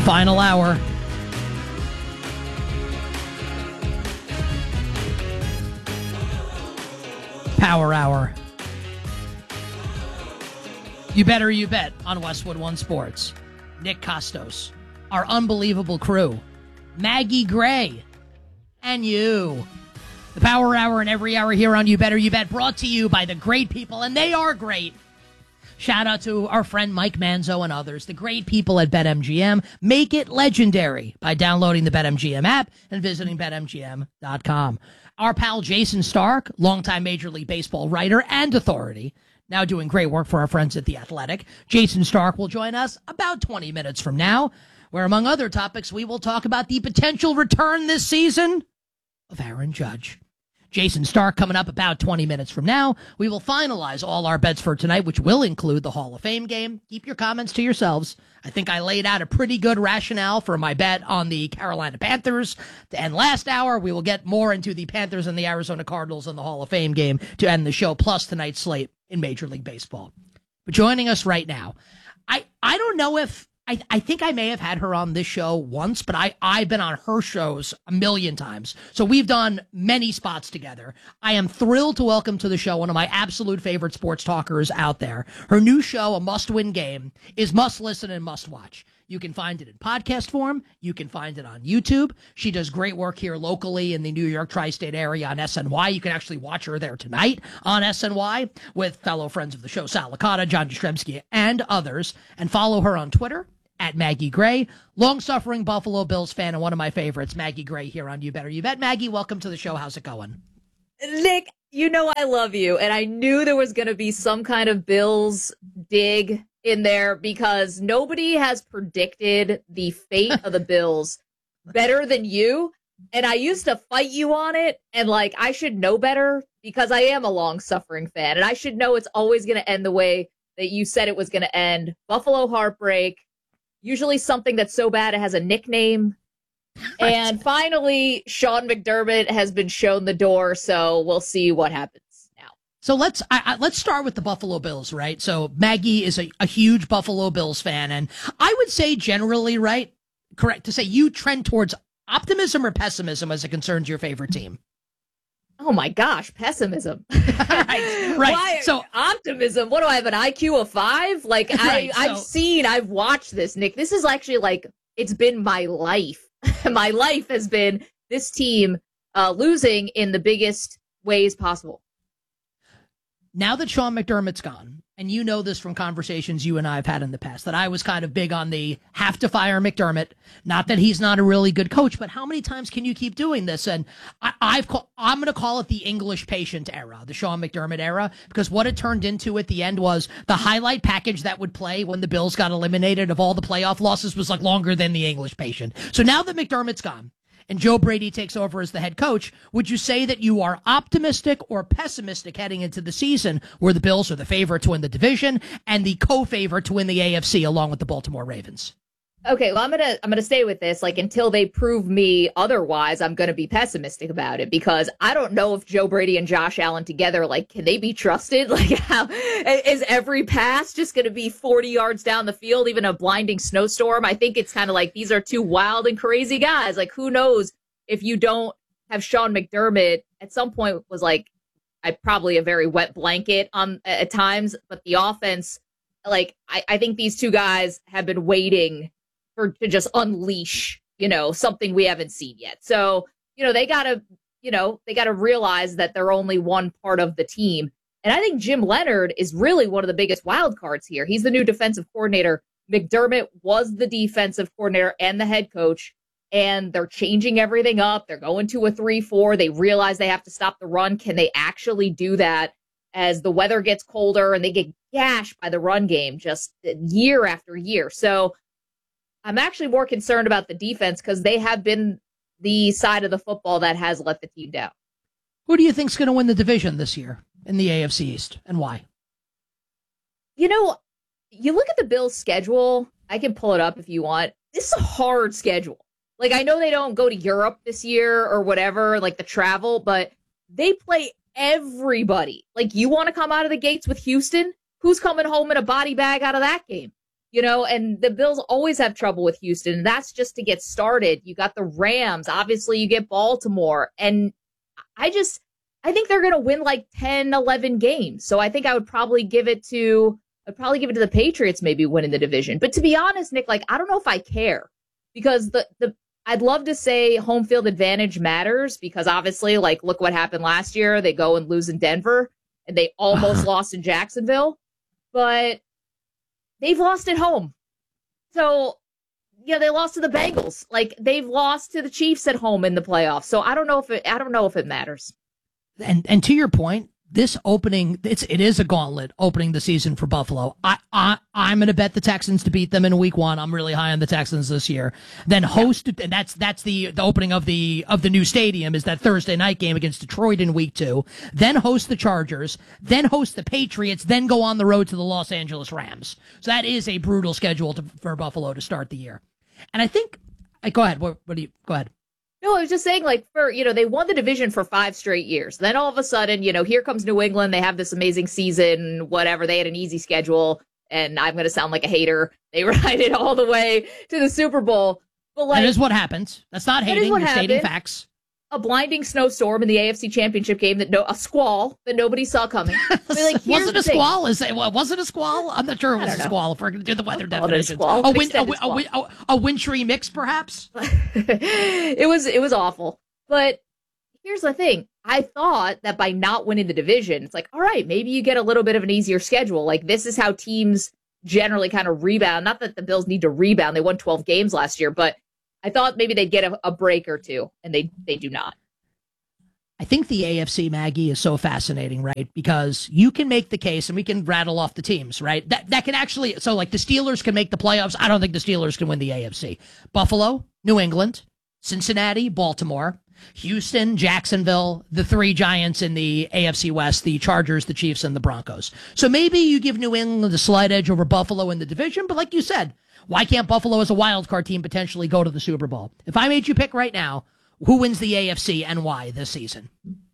Final hour. Power hour. You better you bet on Westwood One Sports. Nick Costos, our unbelievable crew, Maggie Gray, and you. The Power Hour and every hour here on You Better You Bet, brought to you by the great people, and they are great. Shout out to our friend Mike Manzo and others, the great people at BetMGM. Make it legendary by downloading the BetMGM app and visiting BetMGM.com. Our pal Jason Stark, longtime Major League Baseball writer and authority, now doing great work for our friends at The Athletic. Jason Stark will join us about 20 minutes from now, where, among other topics, we will talk about the potential return this season of Aaron Judge. Jason Stark coming up about 20 minutes from now. We will finalize all our bets for tonight, which will include the Hall of Fame game. Keep your comments to yourselves. I think I laid out a pretty good rationale for my bet on the Carolina Panthers. And last hour, we will get more into the Panthers and the Arizona Cardinals in the Hall of Fame game to end the show, plus tonight's slate in Major League Baseball. But joining us right now, I don't know if I think I may have had her on this show once, but I've been on her shows a million times. So we've done many spots together. I am thrilled to welcome to the show one of my absolute favorite sports talkers out there. Her new show, A Must-Win Game, is must listen and must watch. You can find it in podcast form. You can find it on YouTube. She does great work here locally in the New York tri-state area on SNY. You can actually watch her there tonight on SNY with fellow friends of the show, Sal Licata, John Jastrzemski, and others. And follow her on Twitter at Maggie Gray, long-suffering Buffalo Bills fan and one of my favorites, Maggie Gray, here on You Better You Bet. Maggie, welcome to the show. How's it going? Nick, you know I love you, and I knew there was going to be some kind of Bills dig in there because nobody has predicted the fate of the Bills better than you, and I used to fight you on it, and I should know better because I am a long-suffering fan, and I should know it's always going to end the way that you said it was going to end. Buffalo heartbreak. Usually something that's so bad it has a nickname. And finally, Sean McDermott has been shown the door, so we'll see what happens now. So let's start with the Buffalo Bills, right? So Maggie is a huge Buffalo Bills fan, and I would say generally, right, correct to say you trend towards optimism or pessimism as it concerns your favorite team. Oh my gosh, pessimism. right. Why, so optimism. What do I have, an IQ of 5? I've watched this, Nick. This is actually it's been my life. My life has been this team losing in the biggest ways possible. Now that Sean McDermott's gone, and you know this from conversations you and I have had in the past, that I was kind of big on the have to fire McDermott. Not that he's not a really good coach, but how many times can you keep doing this? And I'm going to call it the English patient era, the Sean McDermott era, because what it turned into at the end was the highlight package that would play when the Bills got eliminated of all the playoff losses was longer than the English patient. So now that McDermott's gone, and Joe Brady takes over as the head coach, would you say that you are optimistic or pessimistic heading into the season where the Bills are the favorite to win the division and the co-favorite to win the AFC along with the Baltimore Ravens? Okay, well, I'm gonna stay with this. Until they prove me otherwise, I'm gonna be pessimistic about it because I don't know if Joe Brady and Josh Allen together, can they be trusted? How is every pass just gonna be 40 yards down the field, even a blinding snowstorm? I think it's kind of these are two wild and crazy guys. Who knows if you don't have Sean McDermott at some point was probably a very wet blanket at times, but the offense, I think these two guys have been waiting to just unleash, something we haven't seen yet. So, they gotta realize that they're only one part of the team. And I think Jim Leonard is really one of the biggest wild cards here. He's the new defensive coordinator. McDermott was the defensive coordinator and the head coach, and they're changing everything up. They're going to a 3-4. They realize they have to stop the run. Can they actually do that as the weather gets colder and they get gashed by the run game just year after year? So I'm actually more concerned about the defense because they have been the side of the football that has let the team down. Who do you think's going to win the division this year in the AFC East, and why? You look at the Bills' schedule. I can pull it up if you want. This is a hard schedule. I know they don't go to Europe this year or whatever, the travel, but they play everybody. You want to come out of the gates with Houston? Who's coming home in a body bag out of that game? and the Bills always have trouble with Houston. And that's just to get started. You got the Rams. Obviously, you get Baltimore. And I think they're going to win like 10, 11 games. So I think I would probably give it to the Patriots maybe winning the division. But to be honest, Nick, like, I don't know if I care because I'd love to say home field advantage matters because obviously, like, look what happened last year. They go and lose in Denver and they almost lost in Jacksonville, but they've lost at home. So, they lost to the Bengals. Like, they've lost to the Chiefs at home in the playoffs. So I don't know if it matters. And to your point, this opening, it is a gauntlet opening the season for Buffalo. I'm going to bet the Texans to beat them in week 1. I'm really high on the Texans this year. Then and that's the opening of the new stadium is that Thursday night game against Detroit in week 2. Then host the Chargers, then host the Patriots, then go on the road to the Los Angeles Rams. So that is a brutal schedule for Buffalo to start the year. And I think, go ahead. Go ahead. No, I was just saying, like, they won the division for 5 straight years. Then all of a sudden, here comes New England. They have this amazing season, whatever. They had an easy schedule, and I'm going to sound like a hater. They ride it all the way to the Super Bowl. But like, that is what happens. That's not hating. You're stating facts. A blinding snowstorm in the AFC Championship game a squall that nobody saw coming. I mean, like, was it a squall? Was it a squall? I'm not sure it was a squall. If we're going to do the weather definitions, a wintry mix, perhaps. It was awful. But here's the thing: I thought that by not winning the division, it's like, all right, maybe you get a little bit of an easier schedule. Like, this is how teams generally kind of rebound. Not that the Bills need to rebound; they won 12 games last year, but I thought maybe they'd get a break or two, and they do not. I think the AFC, Maggie, is so fascinating, right? Because you can make the case, and we can rattle off the teams, right? That can actually, so like the Steelers can make the playoffs. I don't think the Steelers can win the AFC. Buffalo, New England, Cincinnati, Baltimore, Houston, Jacksonville, the 3 giants in the AFC West, the Chargers, the Chiefs, and the Broncos. So maybe you give New England a slight edge over Buffalo in the division, but like you said, why can't Buffalo as a wild card team potentially go to the Super Bowl? If I made you pick right now, who wins the AFC and why this season?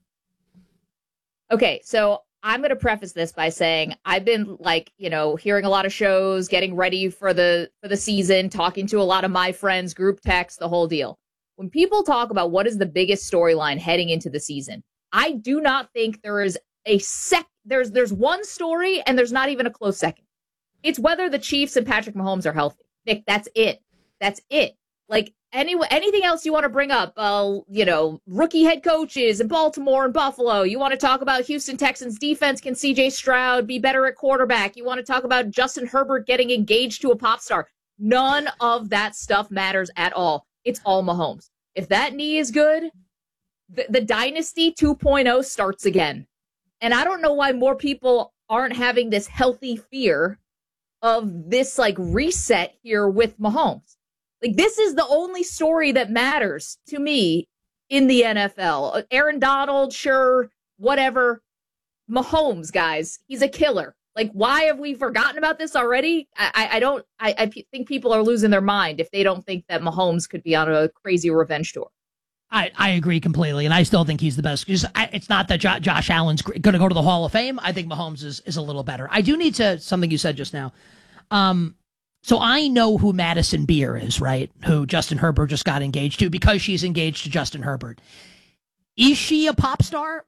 Okay, so I'm going to preface this by saying I've been hearing a lot of shows, getting ready for the season, talking to a lot of my friends, group text, the whole deal. When people talk about what is the biggest storyline heading into the season, I do not think there is there's one story and there's not even a close second. It's whether the Chiefs and Patrick Mahomes are healthy. Nick, that's it. That's it. Like, anything else you want to bring up, rookie head coaches in Baltimore and Buffalo. You want to talk about Houston Texans defense. Can CJ Stroud be better at quarterback? You want to talk about Justin Herbert getting engaged to a pop star. None of that stuff matters at all. It's all Mahomes. If that knee is good, the Dynasty 2.0 starts again. And I don't know why more people aren't having this healthy fear of this like reset here with Mahomes. Like, this is the only story that matters to me in the NFL. Aaron Donald, sure, whatever. Mahomes, guys, he's a killer. Like, why have we forgotten about this already? I think people are losing their mind if they don't think that Mahomes could be on a crazy revenge tour. I agree completely, and I still think he's the best. It's not that Josh Allen's going to go to the Hall of Fame. I think Mahomes is a little better. I do need something you said just now. So I know who Madison Beer is, right? Who Justin Herbert just got engaged to because she's engaged to Justin Herbert. Is she a pop star?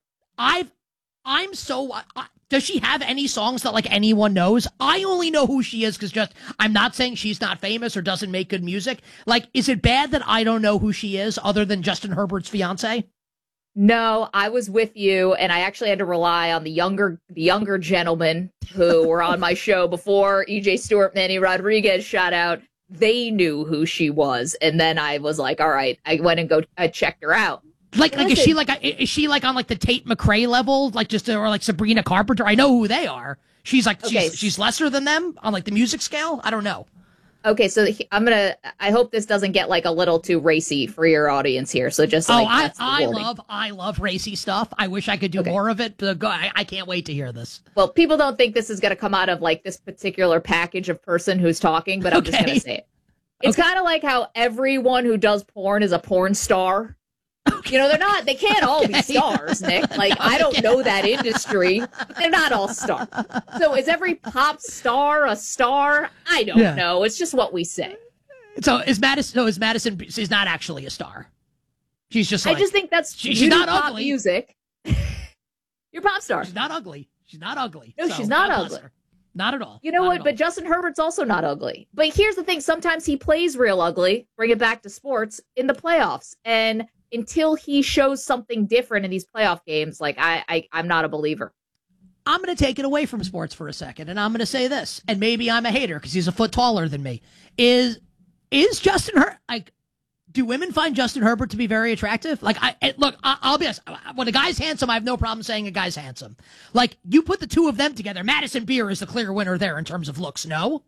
Does she have any songs that like anyone knows? I only know who she is because I'm not saying she's not famous or doesn't make good music. Like, is it bad that I don't know who she is other than Justin Herbert's fiance? No, I was with you, and I actually had to rely on the younger gentlemen who were on my show before EJ Stewart, Manny Rodriguez shout out. They knew who she was, and then I was like, all right, I went and I checked her out. Is she like on like the Tate McRae level, or like Sabrina Carpenter? I know who they are. She's like she's lesser than them on like the music scale. I don't know. Okay, so I hope this doesn't get like a little too racy for your audience here. So just like I love racy stuff. I wish I could do more of it. But I can't wait to hear this. Well, people don't think this is going to come out of like this particular package of person who's talking, but I'm just going to say it. It's kind of like how everyone who does porn is a porn star. You know, they can't all be stars, Nick. Like, I don't know that industry. They're not all stars. So is every pop star a star? I don't know. It's just what we say. So is Madison, she's not actually a star. She's just like, I just think that's, she's not pop ugly. Music. You're a pop star. She's not ugly. No, so she's not ugly. Not at all. You know what? But Justin Herbert's also not ugly. But here's the thing. Sometimes he plays real ugly, bring it back to sports, in the playoffs. And until he shows something different in these playoff games, like, I'm not a believer. I'm going to take it away from sports for a second, and I'm going to say this, and maybe I'm a hater because he's a foot taller than me. Is Justin Herbert, like, do women find Justin Herbert to be very attractive? Like, I'll be honest. When a guy's handsome, I have no problem saying a guy's handsome. Like, you put the two of them together, Madison Beer is the clear winner there in terms of looks, no?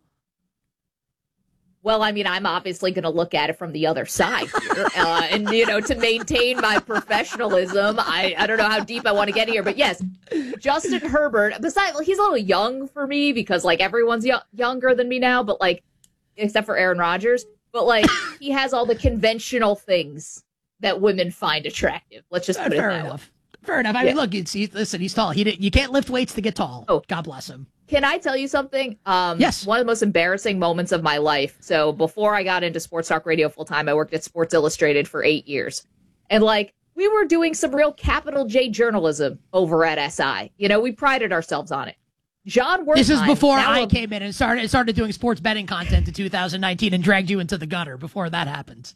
Well, I mean, I'm obviously going to look at it from the other side here. And, you know, to maintain my professionalism, I don't know how deep I want to get here. But yes, Justin Herbert, besides, he's a little young for me because, like, everyone's younger than me now, but, like, except for Aaron Rodgers. But, like, he has all the conventional things that women find attractive. Let's just put it that way. Fair enough. I mean, look, listen, he's tall. You can't lift weights to get tall. Oh. God bless him. Can I tell you something? Yes. One of the most embarrassing moments of my life. So before I got into sports talk radio full time, I worked at Sports Illustrated for 8 years. And, like, we were doing some real capital J journalism over at SI. You know, we prided ourselves on it. John Wertheim. This is before I came in and started doing sports betting content in 2019 and dragged you into the gutter before that happened.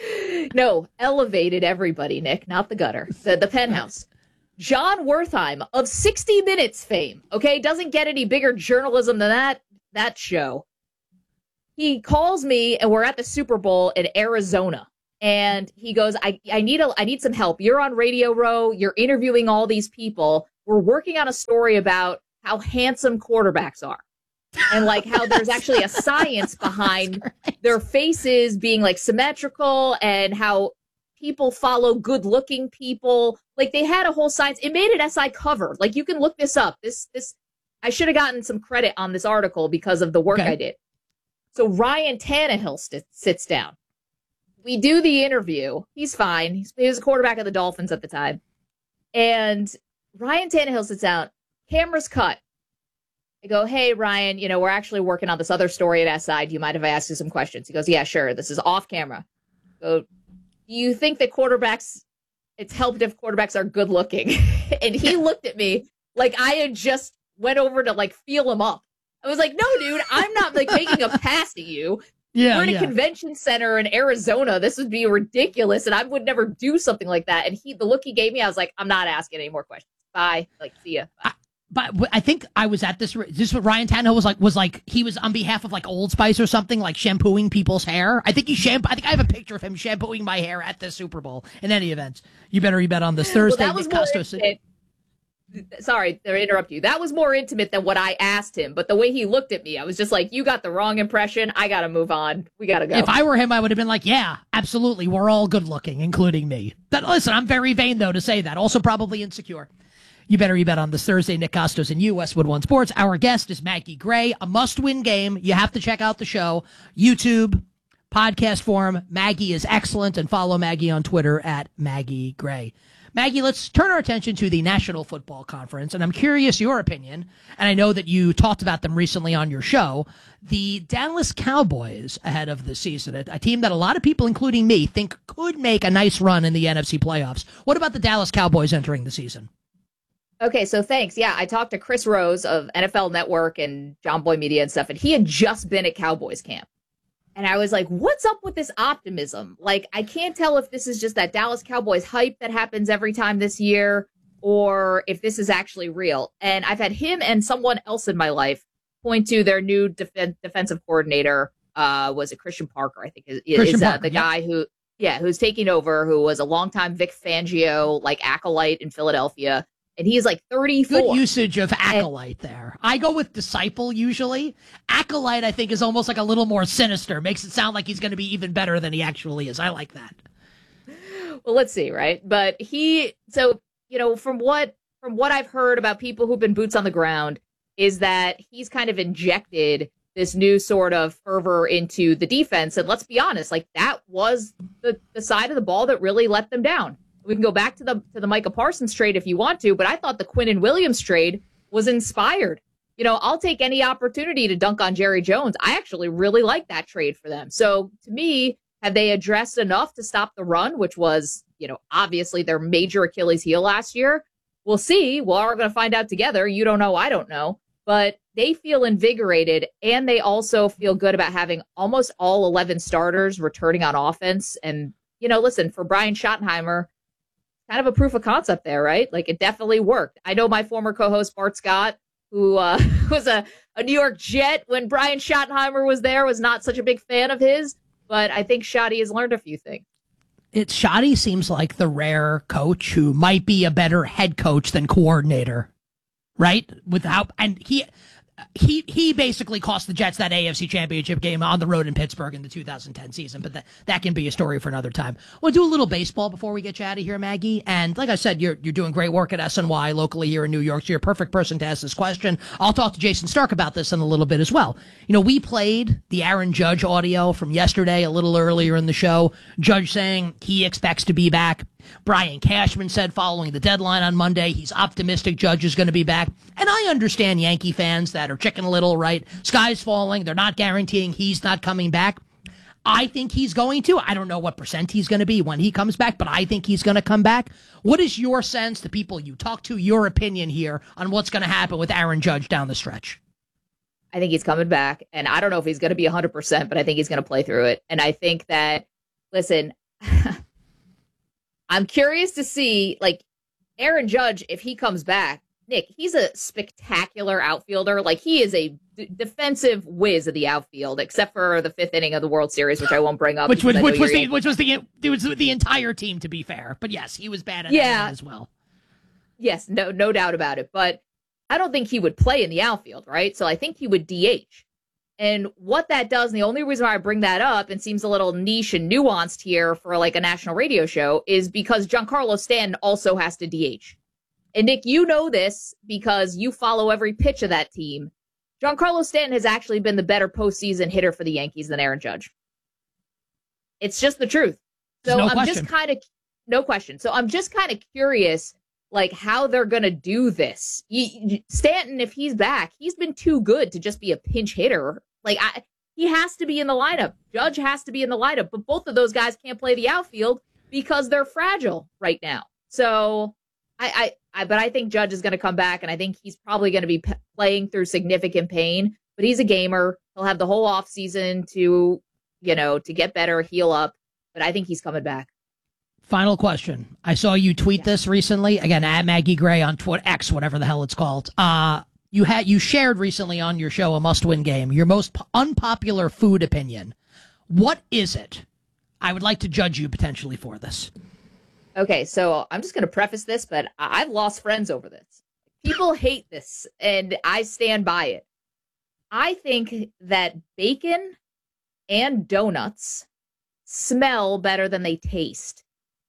No, elevated everybody, Nick, not the gutter, the penthouse. John Wertheim of 60 Minutes fame, okay, doesn't get any bigger journalism than that show. He calls me, and we're at the Super Bowl in Arizona, and he goes, I need some help. You're on Radio Row. You're interviewing all these people. We're working on a story about how handsome quarterbacks are. And, like, how there's actually a science behind their faces being, like, symmetrical, and how people follow good-looking people. Like, they had a whole science. It made an SI cover. Like, you can look this up. This I should have gotten some credit on this article because of the work I did. So Ryan Tannehill sits down. We do the interview. He's fine. He was a quarterback of the Dolphins at the time. And Ryan Tannehill sits down. Camera's cut. I go, hey, Ryan, you know, we're actually working on this other story at SI. Do you mind if I ask you some questions? He goes, yeah, sure. This is off camera. I go, do you think that it's helped if quarterbacks are good looking? And he looked at me like I had just went over to, like, feel him up. I was like, no, dude, I'm not, like, making a pass at you. We're in a convention center in Arizona. This would be ridiculous. And I would never do something like that. And the look he gave me, I was like, I'm not asking any more questions. Bye. Like, see ya. Bye. But I think I was at this what Ryan Tannehill was like he was on behalf of, like, Old Spice or something, like shampooing people's hair. I think I have a picture of him shampooing my hair at the Super Bowl. In any event, you bet on this Thursday. Well, sorry to interrupt you. That was more intimate than what I asked him. But the way he looked at me, I was just like, you got the wrong impression. I got to move on. We got to go. If I were him, I would have been like, yeah, absolutely. We're all good looking, including me. But listen, I'm very vain, though, to say that. Also probably insecure. You bet on this Thursday. Nick Costos and you, Westwood One Sports. Our guest is Maggie Gray. A must-win game. You have to check out the show. YouTube, podcast form. Maggie is excellent. And follow Maggie on Twitter at Maggie Gray. Maggie, let's turn our attention to the National Football Conference. And I'm curious your opinion. And I know that you talked about them recently on your show. The Dallas Cowboys ahead of the season, a team that a lot of people, including me, think could make a nice run in the NFC playoffs. What about the Dallas Cowboys entering the season? Okay, so thanks. Yeah, I talked to Chris Rose of NFL Network and John Boy Media and stuff, and he had just been at Cowboys camp. And I was like, what's up with this optimism? Like, I can't tell if this is just that Dallas Cowboys hype that happens every time this year, or if this is actually real. And I've had him and someone else in my life point to their new defensive coordinator, was it Christian Parker, I think, is Parker, the guy who's taking over, who was a longtime Vic Fangio, like, acolyte in Philadelphia. And he's like 34. Good usage of acolyte there. I go with disciple usually. Acolyte, I think, is almost like a little more sinister. Makes it sound like he's going to be even better than he actually is. I like that. Well, let's see, right? But so, you know, from what I've heard about people who've been boots on the ground, is that he's kind of injected this new sort of fervor into the defense. And let's be honest, like, that was the side of the ball that really let them down. We can go back to the Micah Parsons trade if you want to, but I thought the Quinnen Williams trade was inspired. I'll take any opportunity to dunk on Jerry Jones. I actually really like that trade for them. So to me, have they addressed enough to stop the run, which was, obviously their major Achilles heel last year? We'll see. Well, we're going to find out together. You don't know. I don't know. But they feel invigorated, and they also feel good about having almost all 11 starters returning on offense. And, listen, for Brian Schottenheimer, kind of a proof of concept there, right? Like, it definitely worked. I know my former co-host, Bart Scott, who was a New York Jet when Brian Schottenheimer was there, was not such a big fan of his. But I think Schotty has learned a few things. Schotty seems like the rare coach who might be a better head coach than coordinator, right? He basically cost the Jets that AFC Championship game on the road in Pittsburgh in the 2010 season, but that can be a story for another time. We'll do a little baseball before we get you out of here, Maggie. And like I said, you're doing great work at SNY locally here in New York, so you're a perfect person to ask this question. I'll talk to Jason Stark about this in a little bit as well. We played the Aaron Judge audio from yesterday a little earlier in the show. Judge saying he expects to be back. Brian Cashman said following the deadline on Monday, he's optimistic Judge is going to be back. And I understand Yankee fans that are chicken little, right? Sky's falling. They're not guaranteeing he's not coming back. I think he's going to. I don't know what % he's going to be when he comes back, but I think he's going to come back. What is your sense, the people you talk to, your opinion here on what's going to happen with Aaron Judge down the stretch? I think he's coming back, and I don't know if he's going to be 100%, but I think he's going to play through it. And I think that, listen, I'm curious to see, Aaron Judge, if he comes back. Nick, he's a spectacular outfielder. He is a defensive whiz of the outfield, except for the 5th inning of the World Series, which I won't bring up. Which was the entire team, to be fair. But yes, he was bad at that as well. Yes, no doubt about it. But I don't think he would play in the outfield, right? So I think he would DH. And what that does, and the only reason why I bring that up and seems a little niche and nuanced here for a national radio show, is because Giancarlo Stanton also has to DH. And Nick, you know this because you follow every pitch of that team. Giancarlo Stanton has actually been the better postseason hitter for the Yankees than Aaron Judge. It's just the truth. So no question. So I'm just kind of curious, how they're going to do this. Stanton, if he's back, he's been too good to just be a pinch hitter. He has to be in the lineup. Judge has to be in the lineup, but both of those guys can't play the outfield because they're fragile right now. So but I think Judge is going to come back, and I think he's probably going to be playing through significant pain, but he's a gamer. He'll have the whole offseason to get better, heal up, but I think he's coming back. Final question. I saw you tweet this recently, again, at Maggie Gray on Twitter, X, whatever the hell it's called. You shared recently on your show a must-win game, your most unpopular food opinion. What is it? I would like to judge you potentially for this. Okay, so I'm just going to preface this, but I've lost friends over this. People hate this, and I stand by it. I think that bacon and donuts smell better than they taste.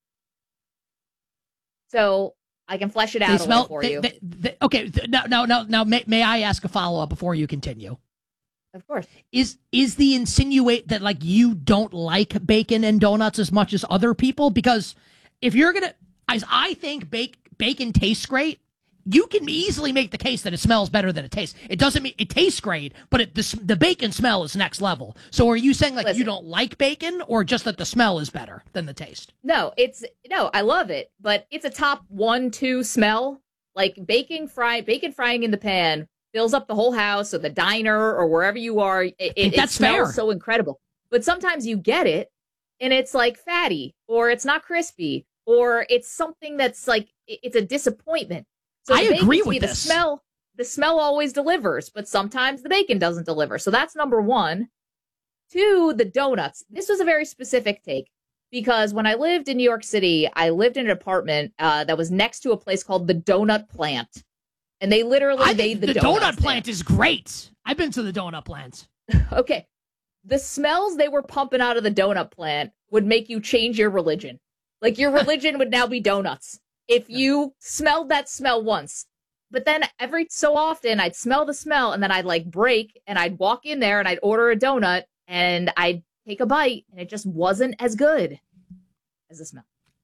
So I can flesh it out a little for you. Okay, now, may I ask a follow-up before you continue? Of course. Is the insinuate that, you don't like bacon and donuts as much as other people? Because if you're going to, as I think bacon tastes great, you can easily make the case that it smells better than it tastes. It doesn't mean it tastes great, but the bacon smell is next level. So are you saying Listen, you don't like bacon, or just that the smell is better than the taste? No, I love it, but it's a top 1-2 smell. Bacon frying in the pan fills up the whole house or the diner or wherever you are. It smells fair. So incredible. But sometimes you get it, and it's fatty, or it's not crispy, or it's something that's it's a disappointment. So I agree with this. The smell always delivers, but sometimes the bacon doesn't deliver. So that's number one. Two, the donuts. This was a very specific take because when I lived in New York City, I lived in an apartment that was next to a place called the Donut Plant. And they literally made the donut plant is great. I've been to the donut plants. Okay. The smells they were pumping out of the donut plant would make you change your religion. Your religion would now be donuts. If you smelled that smell once. But then every so often, I'd smell the smell, and then I'd break, and I'd walk in there, and I'd order a donut, and I'd take a bite, and it just wasn't as good as the smell.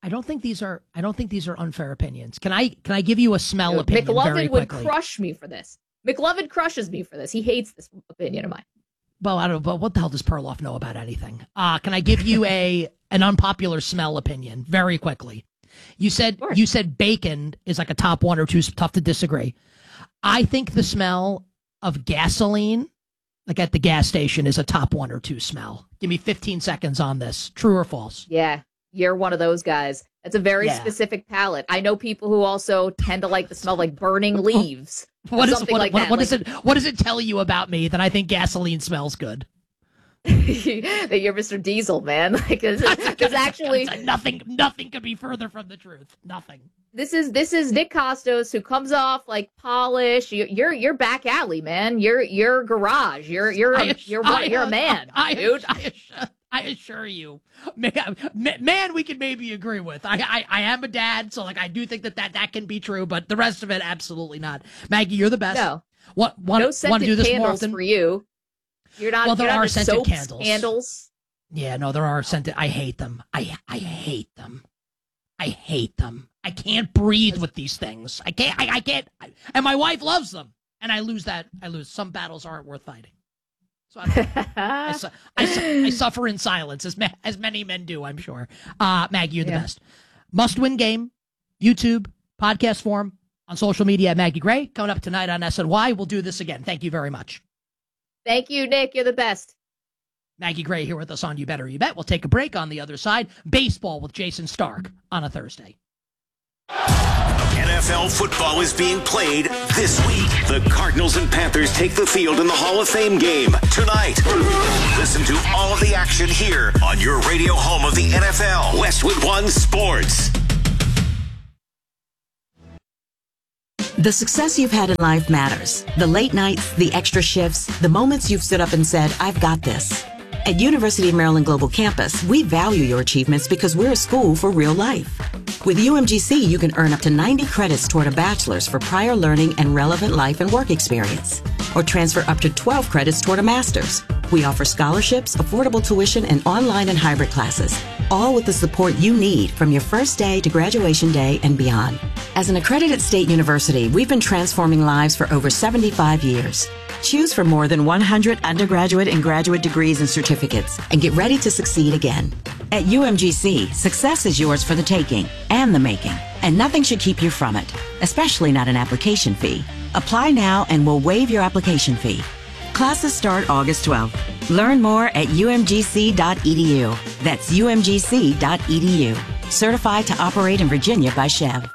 I don't think these are unfair opinions. Can I give you a smell opinion very McLovin would quickly? crush me for this. McLovin crushes me for this. He hates this opinion of mine. Well, I don't know, but what the hell does Perloff know about anything? Can I give you an unpopular smell opinion very quickly? You said bacon is like a top 1 or 2. Tough to disagree. I think the smell of gasoline, like at the gas station, is a top 1 or 2 smell. Give me 15 seconds on this. True or false? Yeah, you're one of those guys. That's a very specific palate. I know people who also tend to like the smell of like burning leaves. What does it tell you about me that I think gasoline smells good? That you're Mr. Diesel, man. Like, there's actually nothing could be further from the truth. Nothing. This is Nick Costos, who comes off like polish. You're back alley, man. You're garage. You're a man, dude. I assure you, man, we can maybe agree with. I am a dad, so like I do think that can be true, but the rest of it, absolutely not. Maggie, you're the best. No, no scented do this candles more often? For you. You're not. Well, there are scented candles. Yeah, no, there are scented. I hate them. I hate them. I hate them. I can't breathe with these things. I can't. And my wife loves them, and I lose. Some battles aren't worth fighting. So I suffer in silence, as many men do, I'm sure. Maggie, you're the best. Must-win game, YouTube, podcast form, on social media at Maggie Gray. Coming up tonight on SNY. We'll do this again. Thank you very much. Thank you, Nick. You're the best. Maggie Gray here with us on You Better You Bet. We'll take a break. On the other side, baseball with Jason Stark on a Thursday. NFL football is being played this week. The Cardinals and Panthers take the field in the Hall of Fame game tonight. Listen to all of the action here on your radio home of the NFL, Westwood One Sports. The success you've had in life matters. The late nights, the extra shifts, the moments you've stood up and said, I've got this. At University of Maryland Global Campus, we value your achievements because we're a school for real life. With UMGC, you can earn up to 90 credits toward a bachelor's for prior learning and relevant life and work experience, or transfer up to 12 credits toward a master's. We offer scholarships, affordable tuition, and online and hybrid classes, all with the support you need from your first day to graduation day and beyond. As an accredited state university, we've been transforming lives for over 75 years. Choose from more than 100 undergraduate and graduate degrees and certificates, and get ready to succeed again. At UMGC, success is yours for the taking and the making, and nothing should keep you from it, especially not an application fee. Apply now and we'll waive your application fee. Classes start August 12th. Learn more at umgc.edu. That's umgc.edu. Certified to operate in Virginia by Chev.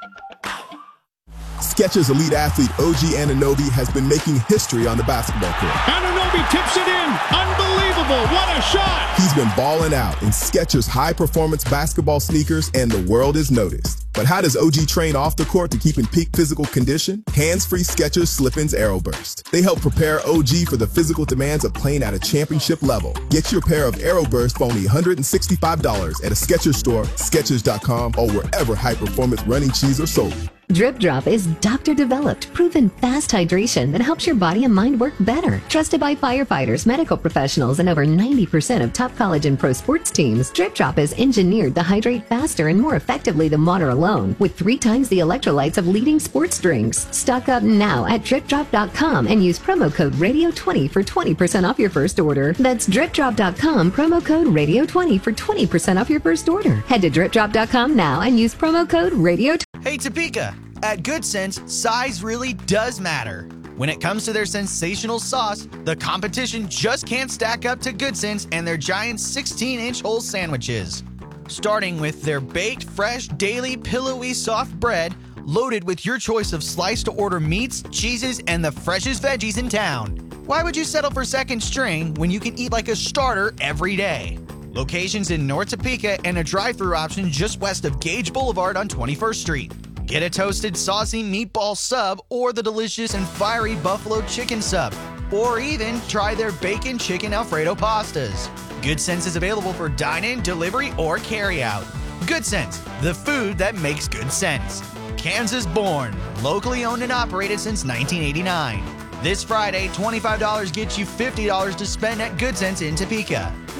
Skechers elite athlete OG Anunoby has been making history on the basketball court. Anunoby tips it in. Unbelievable. What a shot. He's been balling out in Skechers high-performance basketball sneakers, and the world is noticed. But how does OG train off the court to keep in peak physical condition? Hands-free Skechers Slip-ins Aeroburst. They help prepare OG for the physical demands of playing at a championship level. Get your pair of Aeroburst for only $165 at a Skechers store, Skechers.com, or wherever high-performance running shoes are sold. Drip Drop is doctor-developed, proven fast hydration that helps your body and mind work better. Trusted by firefighters, medical professionals, and over 90% of top college and pro sports teams, Drip Drop is engineered to hydrate faster and more effectively than water alone, with 3 times the electrolytes of leading sports drinks. Stock up now at DripDrop.com and use promo code RADIO20 for 20% off your first order. That's DripDrop.com, promo code RADIO20 for 20% off your first order. Head to DripDrop.com now and use promo code RADIO20. Hey, Topeka. At Good Sense, size really does matter. When it comes to their sensational sauce, the competition just can't stack up to Good Sense and their giant 16-inch whole sandwiches. Starting with their baked, fresh, daily, pillowy, soft bread, loaded with your choice of sliced-to-order meats, cheeses, and the freshest veggies in town. Why would you settle for second string when you can eat like a starter every day? Locations in North Topeka and a drive-thru option just west of Gage Boulevard on 21st Street. Get a toasted, saucy meatball sub or the delicious and fiery buffalo chicken sub. Or even try their bacon chicken Alfredo pastas. Good Sense is available for dine-in, delivery, or carry-out. Good Sense, the food that makes good sense. Kansas born, locally owned and operated since 1989. This Friday, $25 gets you $50 to spend at Good Sense in Topeka.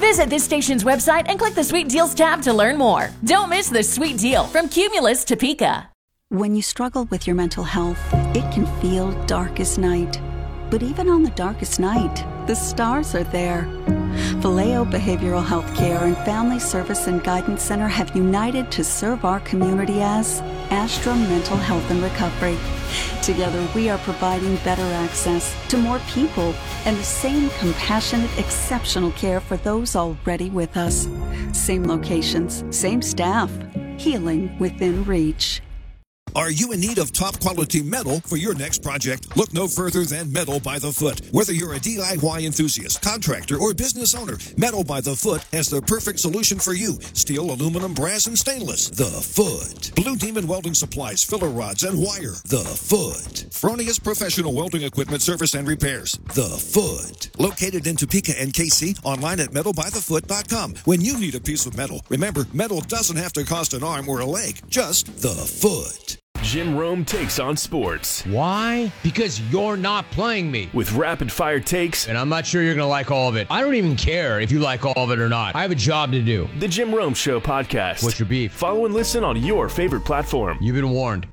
Visit this station's website and click the Sweet Deals tab to learn more. Don't miss the sweet deal from Cumulus Topeka. When you struggle with your mental health, it can feel dark as night. But even on the darkest night, the stars are there. Vallejo Behavioral Health Care and Family Service and Guidance Center have united to serve our community as Astra Mental Health and Recovery. Together, we are providing better access to more people and the same compassionate, exceptional care for those already with us. Same locations, same staff, healing within reach. Are you in need of top-quality metal for your next project? Look no further than Metal by the Foot. Whether you're a DIY enthusiast, contractor, or business owner, Metal by the Foot has the perfect solution for you. Steel, aluminum, brass, and stainless. The Foot. Blue Demon Welding Supplies, filler rods, and wire. The Foot. Fronius Professional Welding Equipment Service and Repairs. The Foot. Located in Topeka and KC, online at metalbythefoot.com. When you need a piece of metal, remember, metal doesn't have to cost an arm or a leg. Just the Foot. Jim Rome takes on sports. Why? Because you're not playing me. With rapid-fire takes. And I'm not sure you're going to like all of it. I don't even care if you like all of it or not. I have a job to do. The Jim Rome Show podcast. What's your beef? Follow and listen on your favorite platform. You've been warned.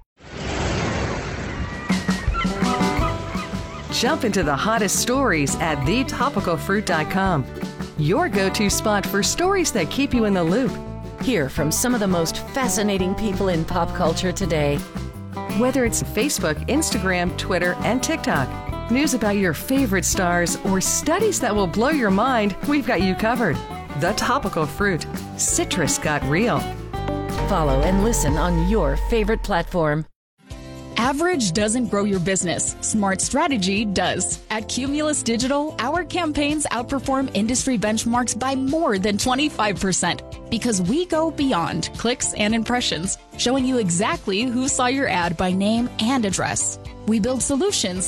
Jump into the hottest stories at thetopicalfruit.com. Your go-to spot for stories that keep you in the loop. Hear from some of the most fascinating people in pop culture today. Whether it's Facebook, Instagram, Twitter, and TikTok, news about your favorite stars, or studies that will blow your mind, we've got you covered. The Topical Fruit. Citrus got real. Follow and listen on your favorite platform. Average doesn't grow your business. Smart strategy does. At Cumulus Digital, our campaigns outperform industry benchmarks by more than 25% because we go beyond clicks and impressions, showing you exactly who saw your ad by name and address. We build solutions